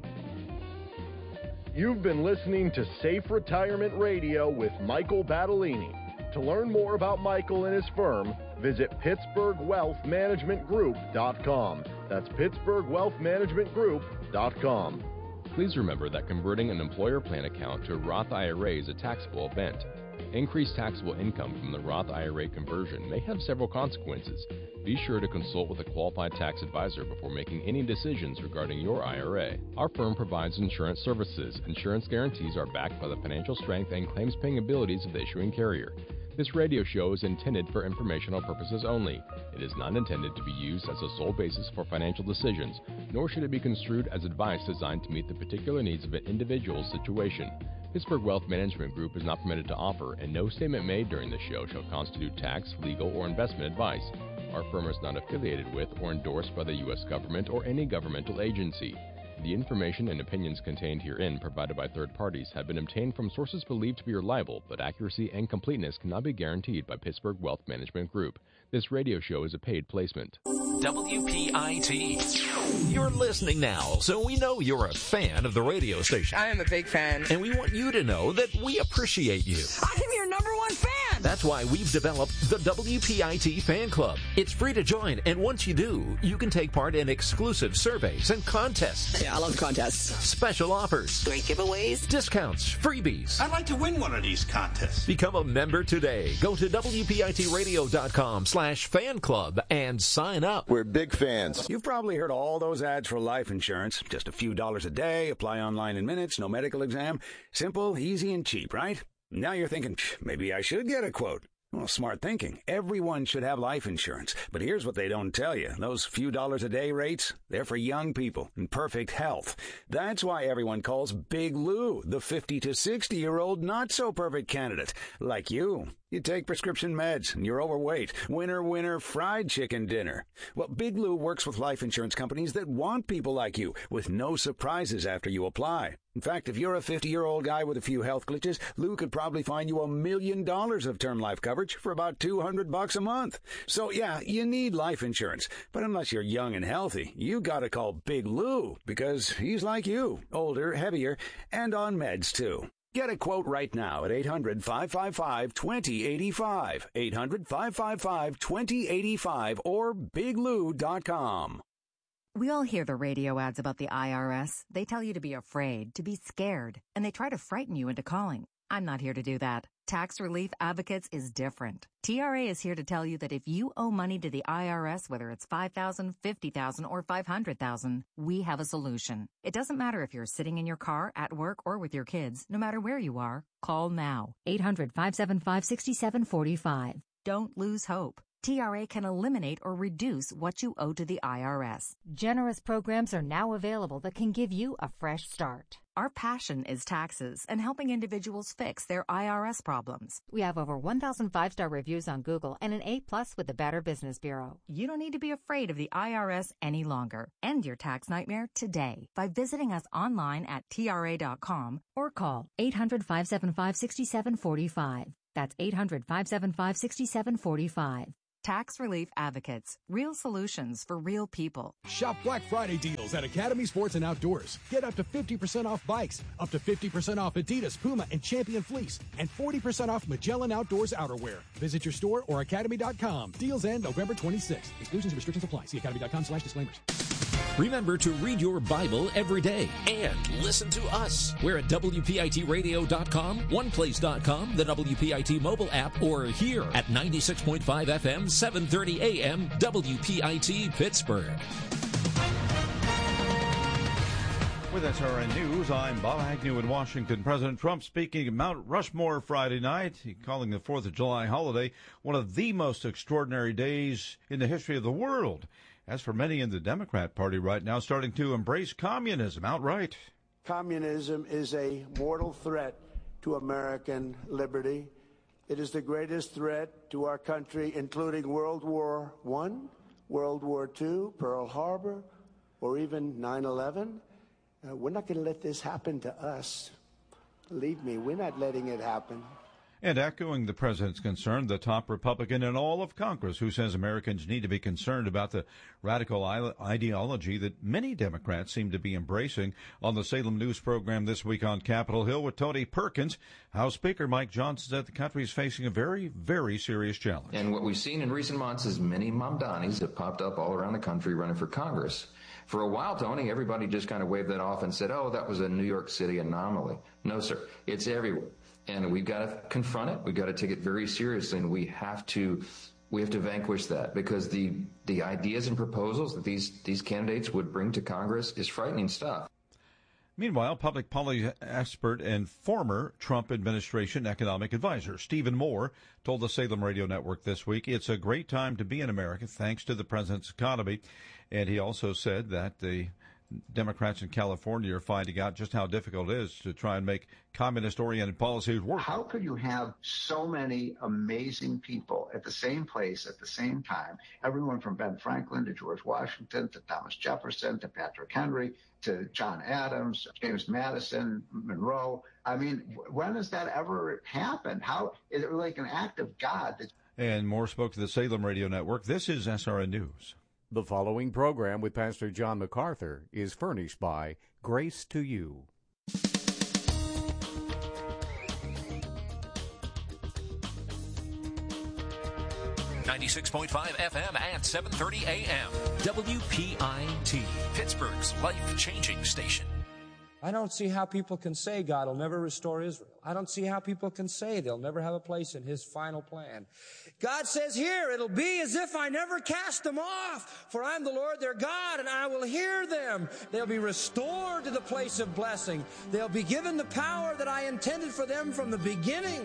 You've been listening to Safe Retirement Radio with Michael Battolini. To learn more about Michael and his firm, visit Pittsburgh Wealth Management Group dot com. That's Pittsburgh Wealth Management Group dot com. Please remember that converting an employer plan account to a Roth I R A is a taxable event. Increased taxable income from the Roth I R A conversion may have several consequences. Be sure to consult with a qualified tax advisor before making any decisions regarding your I R A. Our firm provides insurance services. Insurance guarantees are backed by the financial strength and claims-paying abilities of the issuing carrier. This radio show is intended for informational purposes only. It is not intended to be used as a sole basis for financial decisions, nor should it be construed as advice designed to meet the particular needs of an individual's situation. Pittsburgh Wealth Management Group is not permitted to offer, and no statement made during this show shall constitute tax, legal, or investment advice. Our firm is not affiliated with or endorsed by the U S government or any governmental agency. The information and opinions contained herein provided by third parties have been obtained from sources believed to be reliable, but accuracy and completeness cannot be guaranteed by Pittsburgh Wealth Management Group. This radio show is a paid placement. W P I T. You're listening now, so we know you're a fan of the radio station. I am a big fan. And we want you to know that we appreciate you. I am your number one fan. That's why we've developed the W P I T Fan Club. It's free to join, and once you do, you can take part in exclusive surveys and contests. Yeah, I love contests. Special offers. Great giveaways. Discounts. Freebies. I'd like to win one of these contests. Become a member today. Go to W P I T radio dot com slash fan club and sign up. We're big fans. You've probably heard all those ads for life insurance. Just a few dollars a day, apply online in minutes, no medical exam. Simple, easy, and cheap, right? Now you're thinking, maybe I should get a quote. Well, smart thinking. Everyone should have life insurance. But here's what they don't tell you. Those few dollars a day rates, they're for young people in perfect health. That's why everyone calls Big Lou the fifty to sixty-year-old not-so-perfect candidate. Like you. You take prescription meds, and you're overweight. Winner, winner, fried chicken dinner. Well, Big Lou works with life insurance companies that want people like you, with no surprises after you apply. In fact, if you're a fifty-year-old guy with a few health glitches, Lou could probably find you a million dollars of term life coverage for about two hundred bucks a month. So, yeah, you need life insurance. But unless you're young and healthy, you gotta call Big Lou, because he's like you, older, heavier, and on meds, too. Get a quote right now at eight hundred, five five five, two zero eight five, eight hundred, five five five, two zero eight five, or big lou dot com. We all hear the radio ads about the I R S. They tell you to be afraid, to be scared, and they try to frighten you into calling. I'm not here to do that. Tax Relief Advocates is different. T R A is here to tell you that if you owe money to the I R S, whether it's five thousand dollars, fifty thousand dollars, or five hundred thousand dollars, we have a solution. It doesn't matter if you're sitting in your car, at work, or with your kids. No matter where you are, call now. eight hundred, five seven five, six seven four five. Don't lose hope. T R A can eliminate or reduce what you owe to the I R S. Generous programs are now available that can give you a fresh start. Our passion is taxes and helping individuals fix their I R S problems. We have over one thousand five-star reviews on Google and an A plus with the Better Business Bureau. You don't need to be afraid of the I R S any longer. End your tax nightmare today by visiting us online at T R A dot com or call eight hundred, five seven five, six seven four five. That's eight hundred, five seven five, six seven four five. Tax Relief Advocates. Real solutions for real people. Shop Black Friday deals at Academy Sports and Outdoors. Get up to fifty percent off bikes, up to fifty percent off Adidas, Puma, and Champion Fleece, and forty percent off Magellan Outdoors outerwear. Visit your store or academy dot com. Deals end November twenty-sixth. Exclusions and restrictions apply. See academy dot com slash disclaimers. Remember to read your Bible every day and listen to us. We're at W P I T radio dot com, one place dot com, the W P I T mobile app, or here at ninety-six point five F M, seven thirty A M, W P I T Pittsburgh. With S R N News, I'm Bob Agnew in Washington. President Trump speaking at Mount Rushmore Friday night, calling the fourth of July holiday one of the most extraordinary days in the history of the world. As for many in the Democrat Party right now, starting to embrace communism outright. Communism is a mortal threat to American liberty. It is the greatest threat to our country, including World War One, World War Two, Pearl Harbor, or even nine eleven. Uh, we're not going to let this happen to us. Believe me, we're not letting it happen. And echoing the president's concern, the top Republican in all of Congress, who says Americans need to be concerned about the radical ideology that many Democrats seem to be embracing. On the Salem News program this week on Capitol Hill with Tony Perkins, House Speaker Mike Johnson said the country is facing a very, very serious challenge. And what we've seen in recent months is many Mamdanis have popped up all around the country running for Congress. For a while, Tony, everybody just kind of waved that off and said, oh, that was a New York City anomaly. No, sir. It's everywhere. And we've got to confront it. We've got to take it very seriously, and we have to we have to vanquish that, because the the ideas and proposals that these these candidates would bring to Congress is frightening stuff. Meanwhile, public policy expert and former Trump administration economic advisor Stephen Moore told the Salem Radio Network this week it's a great time to be in America thanks to the president's economy. And he also said that the Democrats in California are finding out just how difficult it is to try and make communist-oriented policies work. How could you have so many amazing people at the same place at the same time? Everyone from Ben Franklin to George Washington to Thomas Jefferson to Patrick Henry to John Adams, James Madison, Monroe. I mean, when has that ever happened? How is it like an act of God? That- and Moore spoke to the Salem Radio Network. This is S R N News. The following program with Pastor John MacArthur is furnished by Grace to You. ninety-six point five F M and seven thirty A M. W P I T, Pittsburgh's life-changing station. I don't see how people can say God will never restore Israel. I don't see how people can say they'll never have a place in his final plan. God says here, it'll be as if I never cast them off, for I'm the Lord their God, and I will hear them. They'll be restored to the place of blessing. They'll be given the power that I intended for them from the beginning.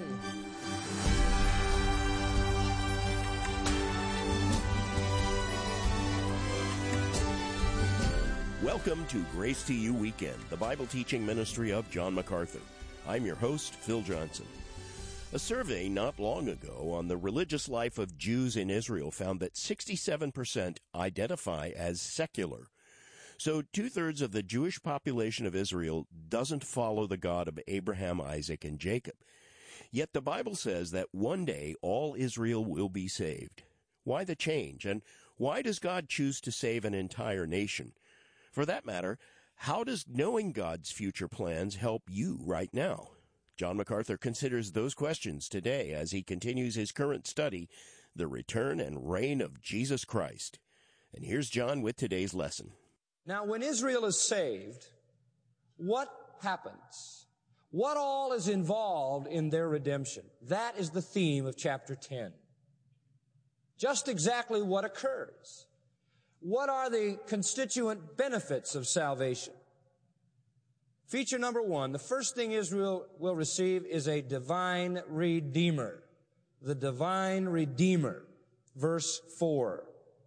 Welcome to Grace to You Weekend, the Bible teaching ministry of John MacArthur. I'm your host, Phil Johnson. A survey not long ago on the religious life of Jews in Israel found that sixty-seven percent identify as secular. So two-thirds of the Jewish population of Israel doesn't follow the God of Abraham, Isaac, and Jacob. Yet the Bible says that one day all Israel will be saved. Why the change? And why does God choose to save an entire nation? For that matter, how does knowing God's future plans help you right now? John MacArthur considers those questions today as he continues his current study, The Return and Reign of Jesus Christ. And here's John with today's lesson. Now, when Israel is saved, what happens? What all is involved in their redemption? That is the theme of chapter ten. Just exactly what occurs. What are the constituent benefits of salvation? Feature number one, the first thing Israel will receive is a divine redeemer. The divine redeemer. verse four.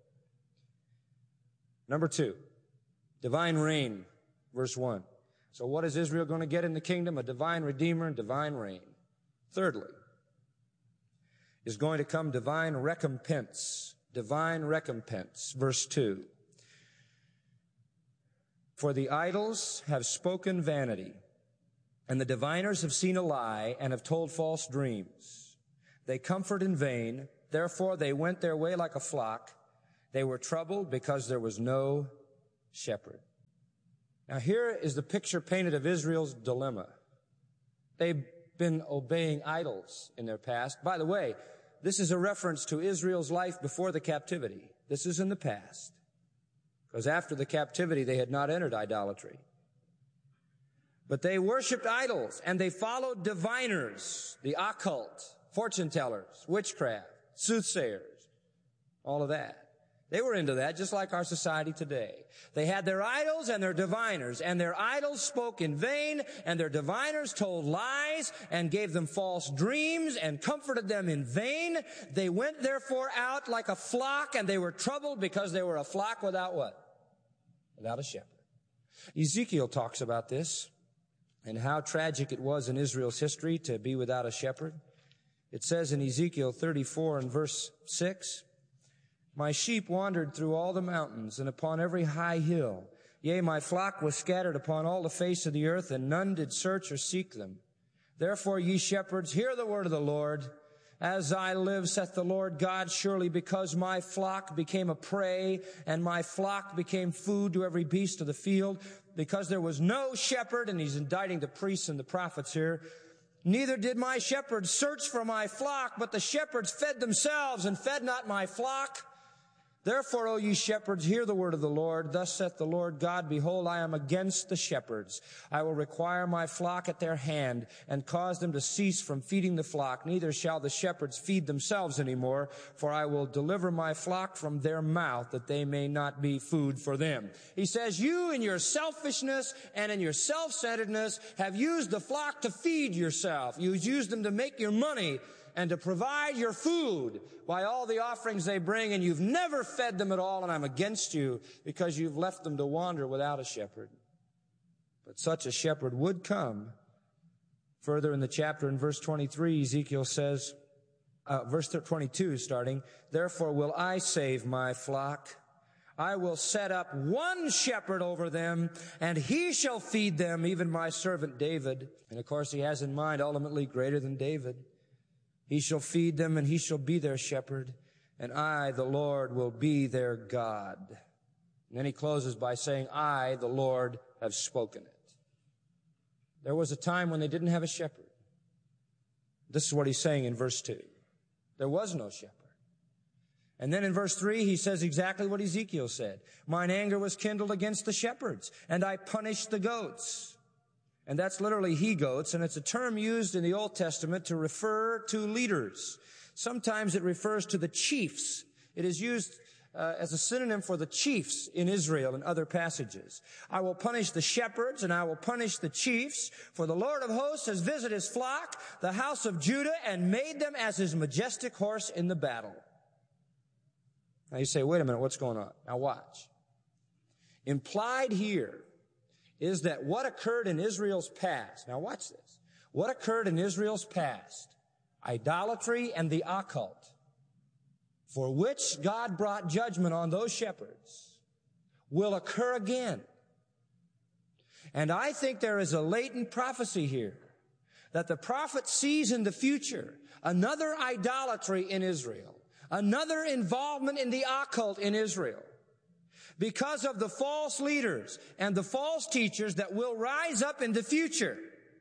Number two, divine reign, verse one. So what is Israel going to get in the kingdom? A divine redeemer and divine reign. Thirdly, is going to come divine recompense. Divine recompense, verse two. For the idols have spoken vanity, and the diviners have seen a lie and have told false dreams. They comfort in vain, therefore they went their way like a flock. They were troubled because there was no shepherd. Now here is the picture painted of Israel's dilemma. They've been obeying idols in their past. By the way, this is a reference to Israel's life before the captivity. This is in the past. Because after the captivity, they had not entered idolatry. But they worshiped idols, and they followed diviners, the occult, fortune tellers, witchcraft, soothsayers, all of that. They were into that, just like our society today. They had their idols and their diviners, and their idols spoke in vain, and their diviners told lies and gave them false dreams and comforted them in vain. They went therefore out like a flock, and they were troubled because they were a flock without what? Without a shepherd. Ezekiel talks about this and how tragic it was in Israel's history to be without a shepherd. It says in Ezekiel thirty-four and verse six, my sheep wandered through all the mountains and upon every high hill. Yea, my flock was scattered upon all the face of the earth, and none did search or seek them. Therefore, ye shepherds, hear the word of the Lord. As I live, saith the Lord God, surely because my flock became a prey, and my flock became food to every beast of the field, because there was no shepherd, and he's indicting the priests and the prophets here, neither did my shepherds search for my flock, but the shepherds fed themselves and fed not my flock. Therefore, O ye shepherds, hear the word of the Lord. Thus saith the Lord God, behold, I am against the shepherds. I will require my flock at their hand and cause them to cease from feeding the flock. Neither shall the shepherds feed themselves any more, for I will deliver my flock from their mouth, that they may not be food for them. He says, you in your selfishness and in your self-centeredness have used the flock to feed yourself. You've used them to make your money and to provide your food by all the offerings they bring, and you've never fed them at all, and I'm against you because you've left them to wander without a shepherd. But such a shepherd would come. Further in the chapter, in verse twenty-three, Ezekiel says, uh, verse twenty-two starting, therefore will I save my flock. I will set up one shepherd over them, and he shall feed them, even my servant David. And of course, he has in mind ultimately greater than David. He shall feed them, and he shall be their shepherd, and I, the Lord, will be their God. And then he closes by saying, I, the Lord, have spoken it. There was a time when they didn't have a shepherd. This is what he's saying in verse two. There was no shepherd. And then in verse three, he says exactly what Ezekiel said. Mine anger was kindled against the shepherds, and I punished the goats. And that's literally he-goats, and it's a term used in the Old Testament to refer to leaders. Sometimes it refers to the chiefs. It is used uh, as a synonym for the chiefs in Israel in other passages. I will punish the shepherds, and I will punish the chiefs, for the Lord of hosts has visited his flock, the house of Judah, and made them as his majestic horse in the battle. Now you say, wait a minute, what's going on? Now watch. Implied here is that what occurred in Israel's past, now watch this, what occurred in Israel's past, idolatry and the occult, for which God brought judgment on those shepherds, will occur again. And I think there is a latent prophecy here that the prophet sees in the future another idolatry in Israel, another involvement in the occult in Israel, because of the false leaders and the false teachers that will rise up in the future.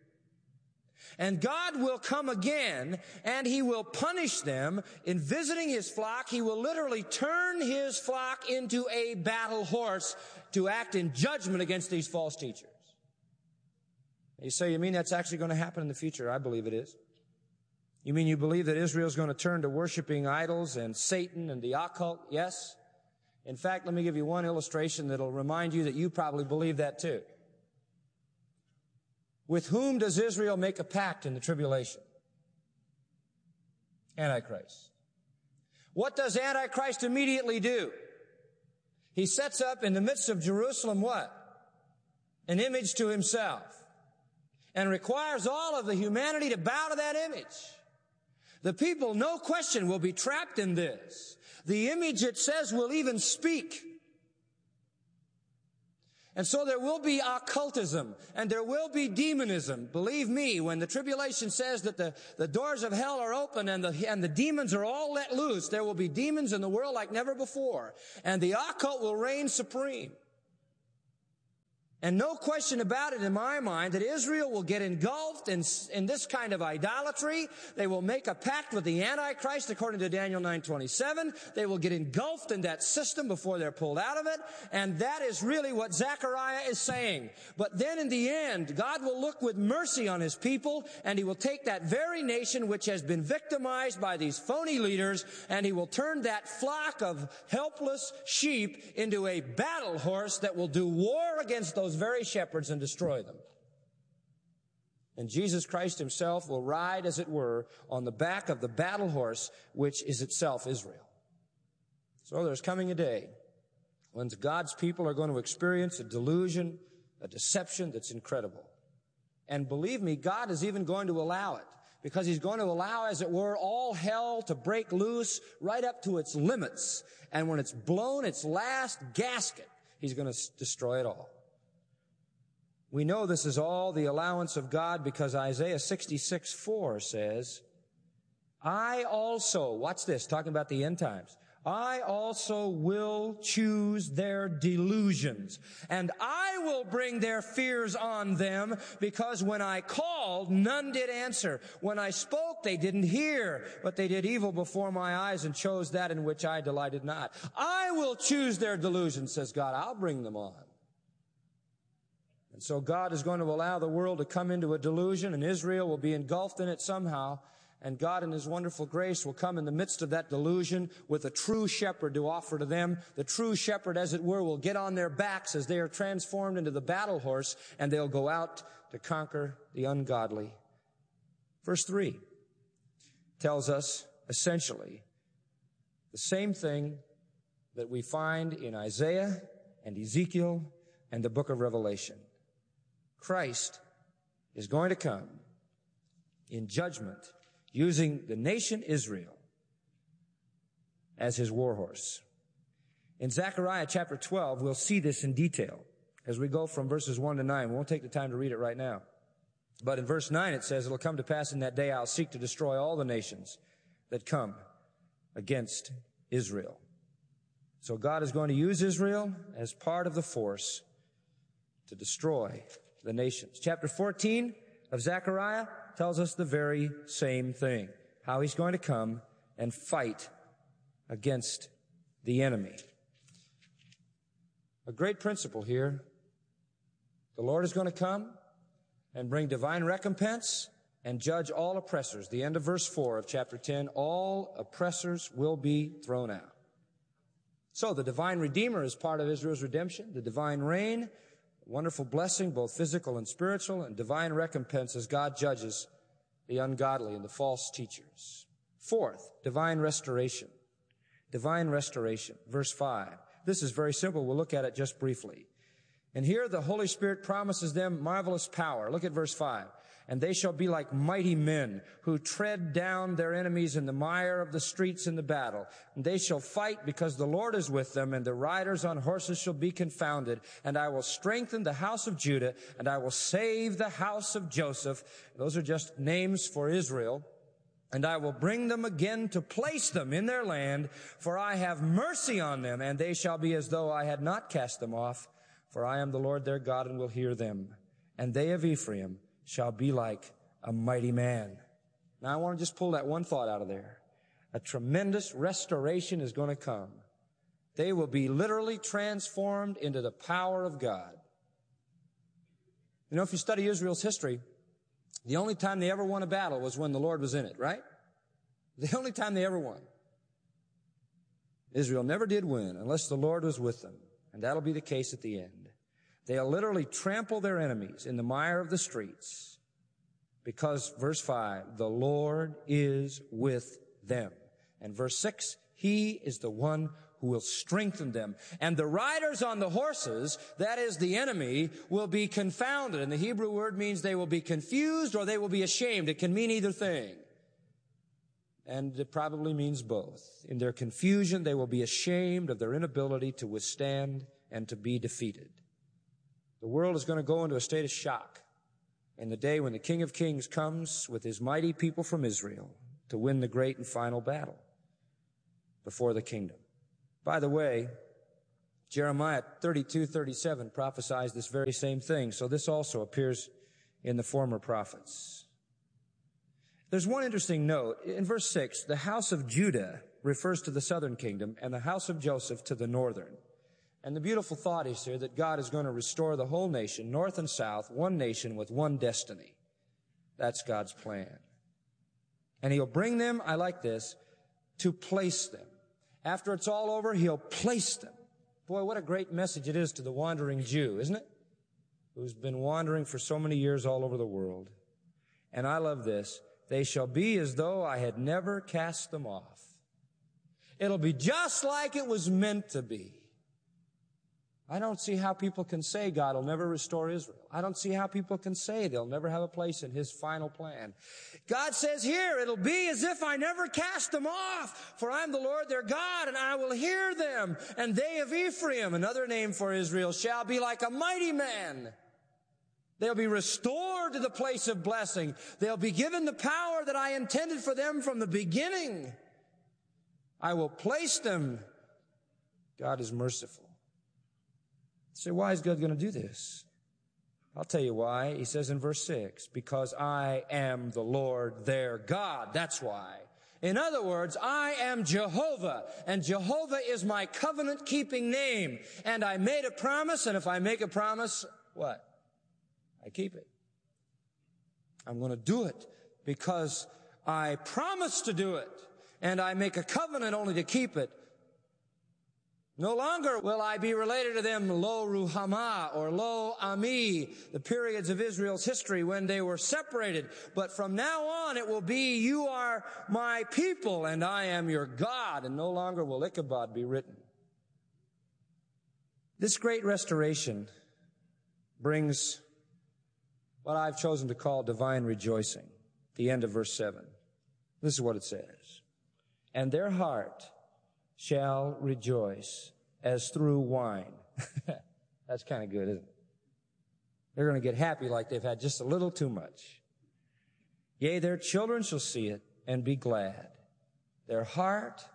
And God will come again, and he will punish them in visiting his flock. He will literally turn his flock into a battle horse to act in judgment against these false teachers. You say, you mean that's actually going to happen in the future? I believe it is. You mean you believe that Israel is going to turn to worshiping idols and Satan and the occult? Yes. In fact, let me give you one illustration that'll remind you that you probably believe that too. With whom does Israel make a pact in the tribulation? Antichrist. What does Antichrist immediately do? He sets up in the midst of Jerusalem what? An image to himself, and requires all of the humanity to bow to that image. The people, no question, will be trapped in this. The image, it says, will even speak. And so there will be occultism, and there will be demonism. Believe me, when the tribulation says that the, the doors of hell are open and the, and the demons are all let loose, there will be demons in the world like never before. And the occult will reign supreme. And no question about it in my mind that Israel will get engulfed in, in this kind of idolatry. They will make a pact with the Antichrist according to Daniel nine twenty-seven. They will get engulfed in that system before they're pulled out of it. And that is really what Zechariah is saying. But then in the end, God will look with mercy on his people, and he will take that very nation which has been victimized by these phony leaders, and he will turn that flock of helpless sheep into a battle horse that will do war against those very shepherds and destroy them. And Jesus Christ himself will ride, as it were, on the back of the battle horse, which is itself Israel. So there's coming a day when God's people are going to experience a delusion, a deception that's incredible. And believe me, God is even going to allow it, because he's going to allow, as it were, all hell to break loose right up to its limits. And when it's blown its last gasket, he's going to destroy it all. We know this is all the allowance of God because Isaiah sixty-six four says, I also, watch this, talking about the end times, I also will choose their delusions, and I will bring their fears on them, because when I called, none did answer. When I spoke, they didn't hear, but they did evil before my eyes and chose that in which I delighted not. I will choose their delusions, says God. I'll bring them on. And so God is going to allow the world to come into a delusion, and Israel will be engulfed in it somehow. And God in his wonderful grace will come in the midst of that delusion with a true shepherd to offer to them. The true shepherd, as it were, will get on their backs as they are transformed into the battle horse, and they'll go out to conquer the ungodly. Verse three tells us essentially the same thing that we find in Isaiah and Ezekiel and the book of Revelation. Christ is going to come in judgment using the nation Israel as his war horse. In Zechariah chapter twelve, we'll see this in detail as we go from verses one to nine. We won't take the time to read it right now. But in verse nine it says, it'll come to pass in that day I'll seek to destroy all the nations that come against Israel. So God is going to use Israel as part of the force to destroy the nations. Chapter fourteen of Zechariah tells us the very same thing, how he's going to come and fight against the enemy. A great principle here. The Lord is going to come and bring divine recompense and judge all oppressors. The end of verse four of chapter ten, all oppressors will be thrown out. So the divine Redeemer is part of Israel's redemption, the divine reign, wonderful blessing, both physical and spiritual, and divine recompense as God judges the ungodly and the false teachers. Fourth, divine restoration. Divine restoration. Verse five. This is very simple. We'll look at it just briefly. And here the Holy Spirit promises them marvelous power. Look at verse five. And they shall be like mighty men who tread down their enemies in the mire of the streets in the battle. And they shall fight because the Lord is with them, and the riders on horses shall be confounded. And I will strengthen the house of Judah, and I will save the house of Joseph. Those are just names for Israel. And I will bring them again to place them in their land, for I have mercy on them, and they shall be as though I had not cast them off. For I am the Lord their God, and will hear them. And they of Ephraim shall be like a mighty man. Now I want to just pull that one thought out of there. A tremendous restoration is going to come. They will be literally transformed into the power of God. You know, if you study Israel's history, the only time they ever won a battle was when the Lord was in it, right? The only time they ever won. Israel never did win unless the Lord was with them. And that'll be the case at the end. They'll literally trample their enemies in the mire of the streets because, verse five, the Lord is with them. And verse six, He He is the one who will strengthen them. And the riders on the horses, that is the enemy, will be confounded. And the Hebrew word means they will be confused or they will be ashamed. It can mean either thing. And it probably means both. In their confusion, they will be ashamed of their inability to withstand and to be defeated. The world is going to go into a state of shock in the day when the King of Kings comes with his mighty people from Israel to win the great and final battle before the kingdom. By the way, Jeremiah thirty-two thirty-seven prophesies this very same thing, so this also appears in the former prophets. There's one interesting note. In verse six, the house of Judah refers to the southern kingdom and the house of Joseph to the northern. And the beautiful thought is here that God is going to restore the whole nation, north and south, one nation with one destiny. That's God's plan. And he'll bring them, I like this, to place them. After it's all over, he'll place them. Boy, what a great message it is to the wandering Jew, isn't it? Who's been wandering for so many years all over the world. And I love this. They shall be as though I had never cast them off. It'll be just like it was meant to be. I don't see how people can say God will never restore Israel. I don't see how people can say they'll never have a place in his final plan. God says here, it'll be as if I never cast them off, for I'm the Lord their God, and I will hear them. And they of Ephraim, another name for Israel, shall be like a mighty man. They'll be restored to the place of blessing. They'll be given the power that I intended for them from the beginning. I will place them. God is merciful. So why is God going to do this? I'll tell you why. He says in verse six, because I am the Lord their God. That's why. In other words, I am Jehovah, and Jehovah is my covenant-keeping name. And I made a promise, and if I make a promise, what? I keep it. I'm going to do it because I promised to do it, and I make a covenant only to keep it. No longer will I be related to them lo ruhamah or lo ami, the periods of Israel's history when they were separated. But from now on it will be, you are my people and I am your God, and no longer will Ichabod be written. This great restoration brings what I've chosen to call divine rejoicing. The end of verse seven. This is what it says. And their heart shall rejoice as through wine. That's kind of good, isn't it? They're going to get happy like they've had just a little too much. Yea, their children shall see it and be glad. Their heart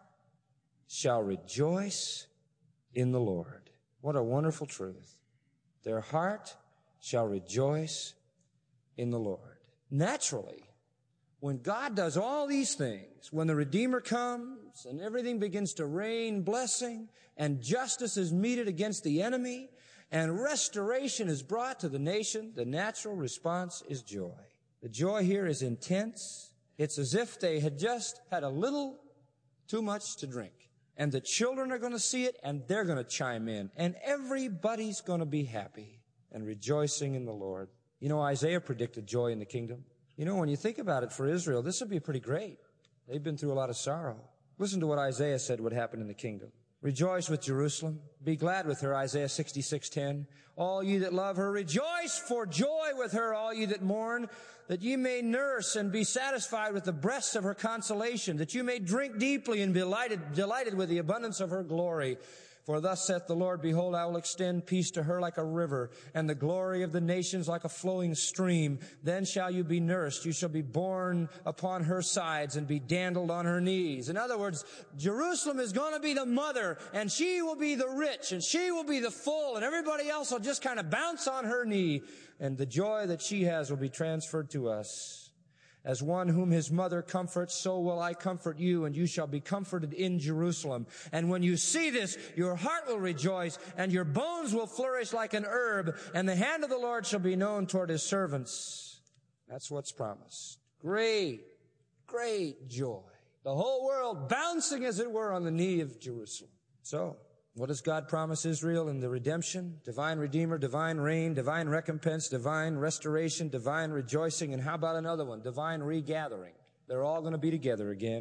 shall rejoice in the Lord. What a wonderful truth. Their heart shall rejoice in the Lord. Naturally, when God does all these things, when the Redeemer comes and everything begins to rain blessing and justice is meted against the enemy and restoration is brought to the nation, the natural response is joy. The joy here is intense. It's as if they had just had a little too much to drink. And the children are going to see it and they're going to chime in. And everybody's going to be happy and rejoicing in the Lord. You know, Isaiah predicted joy in the kingdom. You know, when you think about it for Israel, this would be pretty great. They've been through a lot of sorrow. Listen to what Isaiah said would happen in the kingdom. Rejoice with Jerusalem. Be glad with her, Isaiah sixty-six ten. All you that love her, rejoice for joy with her, all you that mourn, that ye may nurse and be satisfied with the breasts of her consolation, that you may drink deeply and be delighted, delighted with the abundance of her glory. For thus saith the Lord, behold, I will extend peace to her like a river, and the glory of the nations like a flowing stream. Then shall you be nursed. You shall be borne upon her sides and be dandled on her knees. In other words, Jerusalem is going to be the mother, and she will be the rich, and she will be the full, and everybody else will just kind of bounce on her knee. And the joy that she has will be transferred to us. As one whom his mother comforts, so will I comfort you, and you shall be comforted in Jerusalem. And when you see this, your heart will rejoice, and your bones will flourish like an herb, and the hand of the Lord shall be known toward his servants. That's what's promised. Great, great joy. The whole world bouncing, as it were, on the knee of Jerusalem. So, what does God promise Israel in the redemption? Divine Redeemer, divine reign, divine recompense, divine restoration, divine rejoicing, and how about another one? Divine regathering. They're all going to be together again.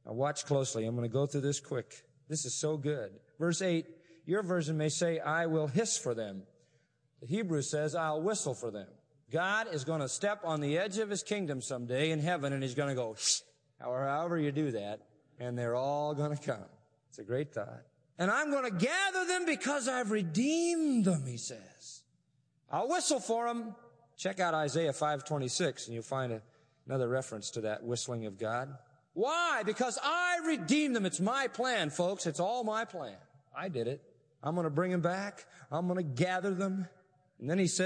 Now watch closely. I'm going to go through this quick. This is so good. Verse eight, your version may say, I will hiss for them. The Hebrew says, I'll whistle for them. God is going to step on the edge of his kingdom someday in heaven, and he's going to go, or however you do that, and they're all going to come. It's a great thought. And I'm going to gather them because I've redeemed them, he says. I'll whistle for them. Check out Isaiah five twenty-six, and you'll find a, another reference to that whistling of God. Why? Because I redeemed them. It's my plan, folks. It's all my plan. I did it. I'm going to bring them back. I'm going to gather them. And then he says,